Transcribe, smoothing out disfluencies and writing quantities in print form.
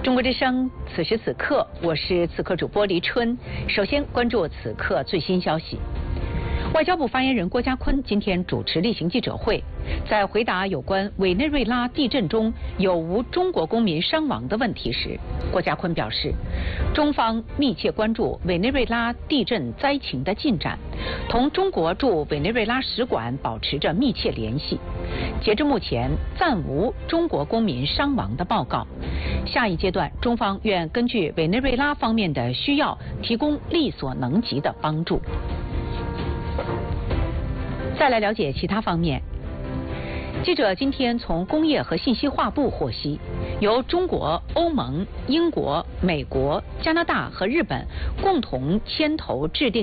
中国之声，此时此刻，我是此刻主播黎春。首先关注此刻最新消息。外交部发言人郭家坤今天主持例行记者会，在回答有关委内瑞拉地震中有无中国公民伤亡的问题时，郭家坤表示，中方密切关注委内瑞拉地震灾情的进展，同中国驻委内瑞拉使馆保持着密切联系。截至目前，暂无中国公民伤亡的报告。下一阶段，中方愿根据委内瑞拉方面的需要，提供力所能及的帮助。再来了解其他方面。记者今天从工业和信息化部获悉，由中国、欧盟、英国、美国、加拿大和日本共同牵头制定